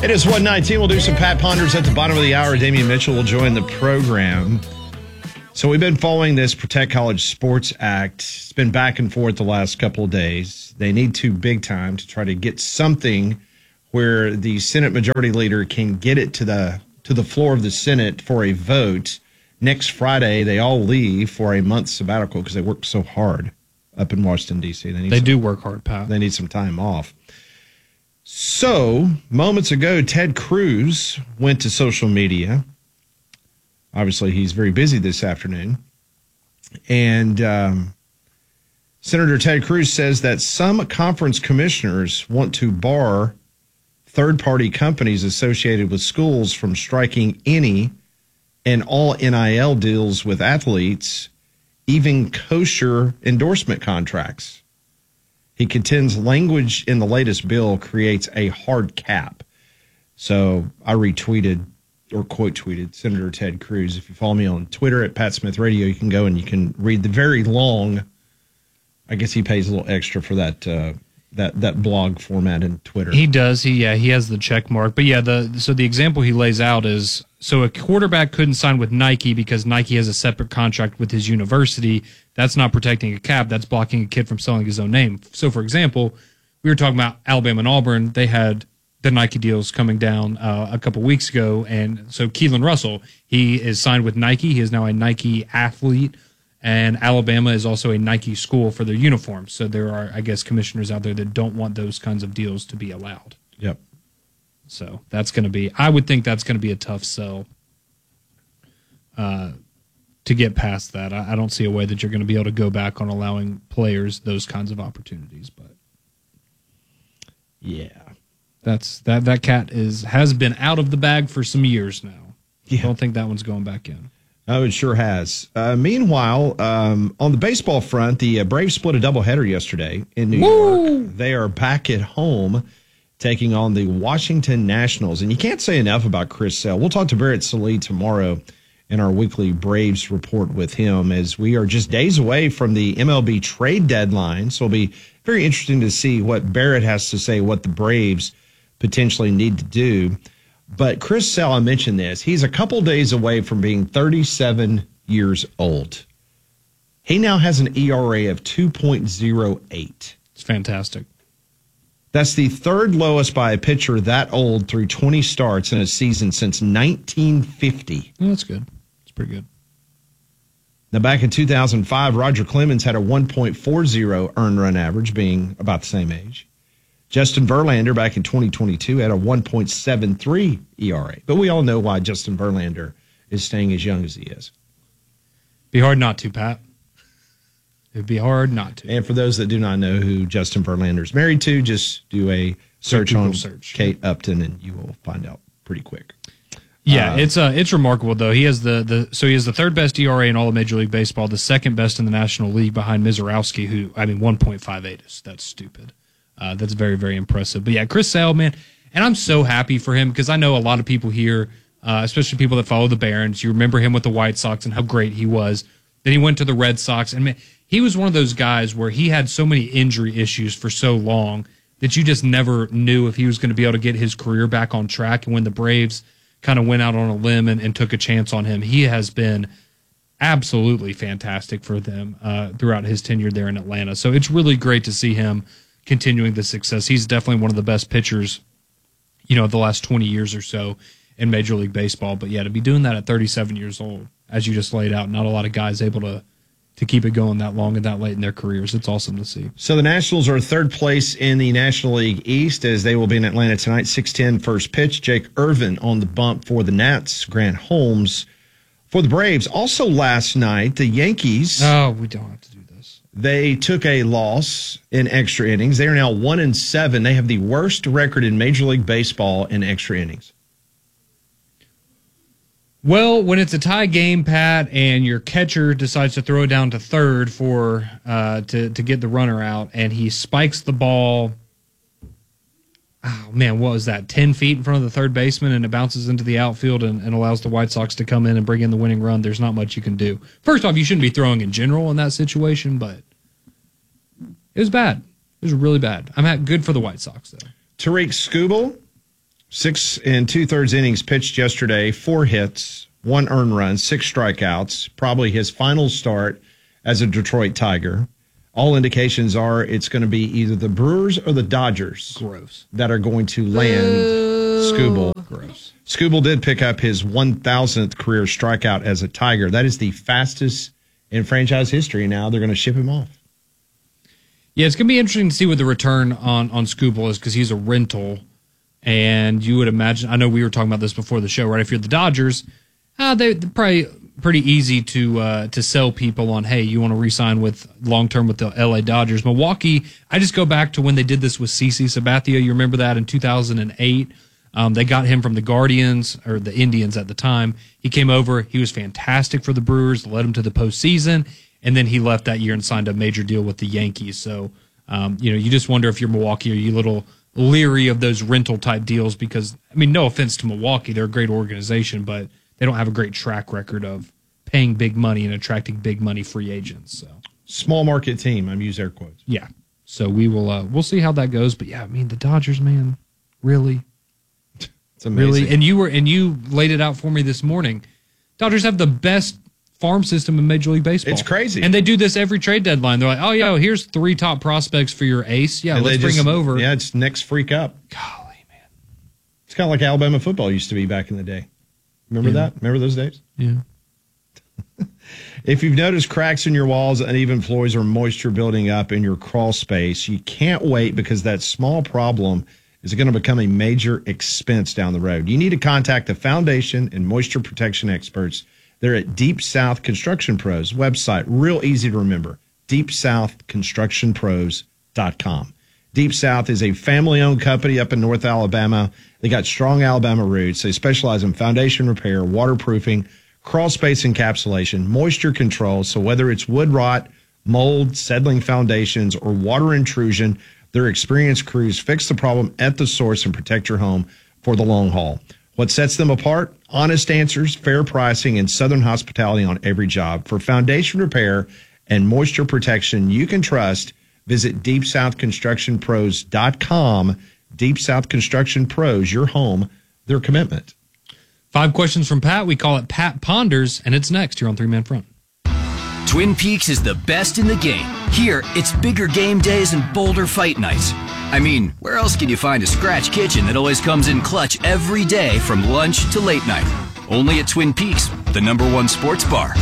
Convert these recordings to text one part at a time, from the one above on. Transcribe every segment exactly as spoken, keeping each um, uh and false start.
It is one nineteen. We'll do some Pat Ponders at the bottom of the hour. Damian Mitchell will join the program. So we've been following this Protect College Sports Act. It's been back and forth the last couple of days. They need to big time to try to get something where the Senate Majority Leader can get it to the to the floor of the Senate for a vote. Next Friday, they all leave for a month sabbatical because they work so hard up in Washington, D C. They, need they some, do work hard, Pat. They need some time off. So, moments ago, Ted Cruz went to social media. Obviously, he's very busy this afternoon. And um, Senator Ted Cruz says that some conference commissioners want to bar third-party companies associated with schools from striking any and all N I L deals with athletes, even kosher endorsement contracts. He contends language in the latest bill creates a hard cap. So I retweeted or quote tweeted Senator Ted Cruz. If you follow me on Twitter at Pat Smith Radio, you can go and you can read the very long. I guess he pays a little extra for that uh, that that blog format in Twitter. He does. He yeah he has the check mark. But yeah, the so the example he lays out is so a quarterback couldn't sign with Nike because Nike has a separate contract with his university. That's not protecting a cap. That's blocking a kid from selling his own name. So, for example, we were talking about Alabama and Auburn. They had the Nike deals coming down uh, a couple weeks ago. And so Keelan Russell, he is signed with Nike. He is now a Nike athlete. And Alabama is also a Nike school for their uniforms. So there are, I guess, commissioners out there that don't want those kinds of deals to be allowed. Yep. So that's going to be, I would think that's going to be a tough sell. Uh to get past that. I, I don't see a way that you're going to be able to go back on allowing players those kinds of opportunities, but yeah, that's that, that cat is, has been out of the bag for some years now. Yeah. I don't think that one's going back in. Oh, it sure has. Uh, meanwhile, um, on the baseball front, the uh, Braves split a doubleheader yesterday in New Woo! York. They are back at home taking on the Washington Nationals. And you can't say enough about Chris Sale. We'll talk to Barrett Sallee tomorrow in our weekly Braves report with him, as we are just days away from the M L B trade deadline. So it'll be very interesting to see what Barrett has to say, what the Braves potentially need to do. But Chris Sale, I mentioned this, he's a couple days away from being thirty-seven years old. He now has an E R A of two point oh eight. It's fantastic. That's the third lowest by a pitcher that old through twenty starts in a season since nineteen fifty. Yeah, that's good. Pretty good. Now, back in two thousand five, Roger Clemens had a one point four oh earned run average, being about the same age. Justin Verlander, back in twenty twenty-two, had a one point seven three E R A. But we all know why Justin Verlander is staying as young as he is. Be hard not to, Pat. It'd be hard not to. And for those that do not know who Justin Verlander is married to, just do a search on search. Kate Upton, and you will find out pretty quick. Yeah, uh, it's uh, it's remarkable though. He has the, the so he has the third best E R A in all of Major League Baseball, the second best in the National League behind Mizorowski, who I mean one point five eight is that's stupid. Uh, that's very very impressive. But yeah, Chris Sale, man, and I'm so happy for him because I know a lot of people here, uh, especially people that follow the Barons. You remember him with the White Sox and how great he was. Then he went to the Red Sox, and man, he was one of those guys where he had so many injury issues for so long that you just never knew if he was going to be able to get his career back on track. And when the Braves kind of went out on a limb and, and took a chance on him, he has been absolutely fantastic for them uh, throughout his tenure there in Atlanta. So it's really great to see him continuing the success. He's definitely one of the best pitchers, you know, the last twenty years or so in Major League Baseball. But yeah, to be doing that at thirty-seven years old, as you just laid out, not a lot of guys able to to keep it going that long and that late in their careers. It's awesome to see. So the Nationals are third place in the National League East as they will be in Atlanta tonight. six ten first pitch. Jake Irvin on the bump for the Nats. Grant Holmes for the Braves. Also last night, the Yankees. Oh, we don't have to do this. They took a loss in extra innings. They are now one and seven. They have the worst record in Major League Baseball in extra innings. Well, when it's a tie game, Pat, and your catcher decides to throw it down to third for uh, to to get the runner out, and he spikes the ball. Oh man, what was that? Ten feet in front of the third baseman, and it bounces into the outfield and, and allows the White Sox to come in and bring in the winning run. There's not much you can do. First off, you shouldn't be throwing in general in that situation, but it was bad. It was really bad. I'm at good for the White Sox though. Tariq Skubal Six and two-thirds innings pitched yesterday, four hits, one earned run, six strikeouts, probably his final start as a Detroit Tiger. All indications are it's going to be either the Brewers or the Dodgers Gross. that are going to land Skubal. Gross. Skubal did pick up his one thousandth career strikeout as a Tiger. That is the fastest in franchise history. Now they're going to ship him off. Yeah, it's going to be interesting to see what the return on, on Skubal is because he's a rental. And you would imagine, I know we were talking about this before the show, right? If you're the Dodgers, uh, they, they're probably pretty easy to uh, to sell people on, hey, you want to re-sign with long-term with the L A Dodgers. Milwaukee, I just go back to when they did this with CeCe Sabathia. You remember that in two thousand eight? Um, they got him from the Guardians, or the Indians at the time. He came over. He was fantastic for the Brewers, led them to the postseason, and then he left that year and signed a major deal with the Yankees. So, um, you know, you just wonder if you're Milwaukee, are you a little leery of those rental type deals because, I mean, no offense to Milwaukee, they're a great organization, but they don't have a great track record of paying big money and attracting big money free agents. So small market team. I'm using air quotes. Yeah. So we will uh, we'll see how that goes. But yeah, I mean the Dodgers, man, really, it's amazing. Really, and you were and you laid it out for me this morning. Dodgers have the best farm system in Major League Baseball. It's crazy. And they do this every trade deadline. They're like, oh, yeah, here's three top prospects for your ace. Yeah, and let's bring just, them over. Yeah, it's next freak up. Golly, man. It's kind of like Alabama football used to be back in the day. Remember yeah. that? Remember those days? Yeah. If you've noticed cracks in your walls, uneven floors, or moisture building up in your crawl space, you can't wait because that small problem is going to become a major expense down the road. You need to contact the foundation and moisture protection experts. They're at Deep South Construction Pros. Website, real easy to remember, deep south construction pros dot com. Deep South is a family-owned company up in North Alabama. They got strong Alabama roots. They specialize in foundation repair, waterproofing, crawl space encapsulation, moisture control. So whether it's wood rot, mold, settling foundations, or water intrusion, their experienced crews fix the problem at the source and protect your home for the long haul. What sets them apart? Honest answers, fair pricing, and Southern hospitality on every job. For foundation repair and moisture protection you can trust, visit deep south construction pros dot com. Deep South Construction Pros, your home, their commitment. Five questions from Pat. We call it Pat Ponders, and it's next here on Three Man Front. Twin Peaks is the best in the game. Here, it's bigger game days and bolder fight nights. I mean, where else can you find a scratch kitchen that always comes in clutch every day from lunch to late night? Only at Twin Peaks, the number one sports bar.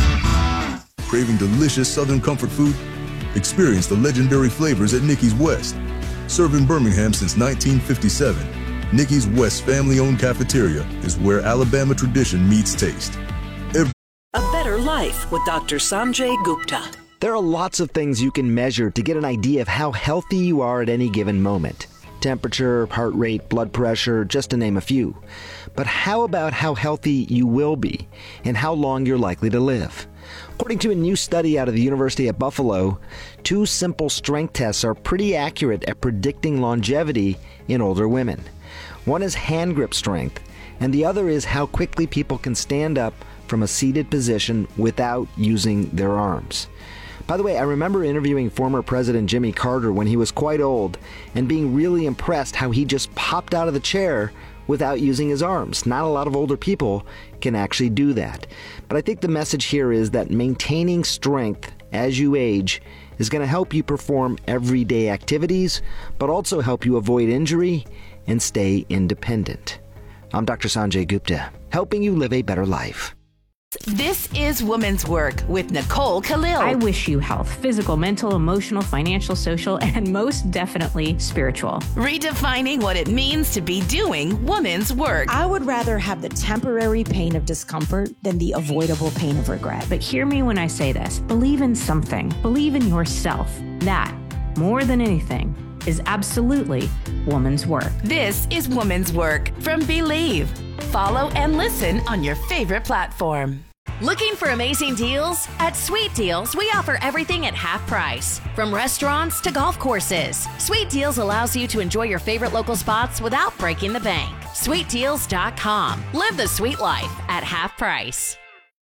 Craving delicious Southern comfort food? Experience the legendary flavors at Nikki's West. Serving Birmingham since nineteen fifty-seven, Nikki's West family-owned cafeteria is where Alabama tradition meets taste. Every- A better life with Doctor Sanjay Gupta. There are lots of things you can measure to get an idea of how healthy you are at any given moment. Temperature, heart rate, blood pressure, just to name a few. But how about how healthy you will be and how long you're likely to live? According to a new study out of the University at Buffalo, two simple strength tests are pretty accurate at predicting longevity in older women. One is hand grip strength, and the other is how quickly people can stand up from a seated position without using their arms. By the way, I remember interviewing former President Jimmy Carter when he was quite old and being really impressed how he just popped out of the chair without using his arms. Not a lot of older people can actually do that. But I think the message here is that maintaining strength as you age is going to help you perform everyday activities, but also help you avoid injury and stay independent. I'm Doctor Sanjay Gupta, helping you live a better life. This is Women's Work with Nicole Khalil. I wish you health, physical, mental, emotional, financial, social, and most definitely spiritual. Redefining what it means to be doing women's work. I would rather have the temporary pain of discomfort than the avoidable pain of regret. But hear me when I say this. Believe in something. Believe in yourself. That, more than anything, is absolutely woman's work. This is Woman's Work from Believe. Follow and listen on your favorite platform. Looking for amazing deals? At Sweet Deals, we offer everything at half price. From restaurants to golf courses, Sweet Deals allows you to enjoy your favorite local spots without breaking the bank. sweet deals dot com. Live the sweet life at half price.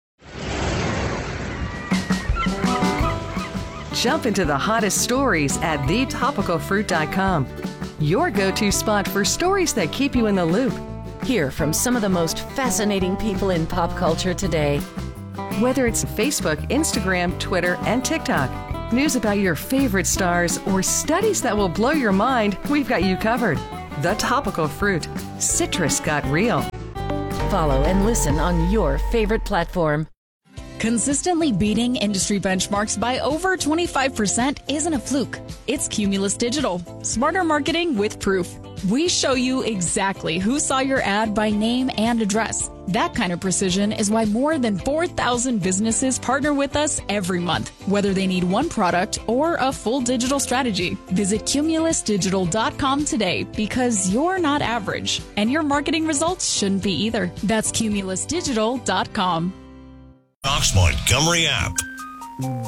Jump into the hottest stories at the topical fruit dot com. Your go-to spot for stories that keep you in the loop. Hear from some of the most fascinating people in pop culture today. Whether it's Facebook, Instagram, Twitter, and TikTok, news about your favorite stars, or studies that will blow your mind, we've got you covered. The Topical Fruit. Citrus got real. Follow and listen on your favorite platform. Consistently beating industry benchmarks by over twenty-five percent isn't a fluke. It's Cumulus Digital. Smarter marketing with proof. We show you exactly who saw your ad by name and address. That kind of precision is why more than four thousand businesses partner with us every month, whether they need one product or a full digital strategy. Visit cumulus digital dot com today, because you're not average, and your marketing results shouldn't be either. That's cumulus digital dot com. Cox Montgomery app.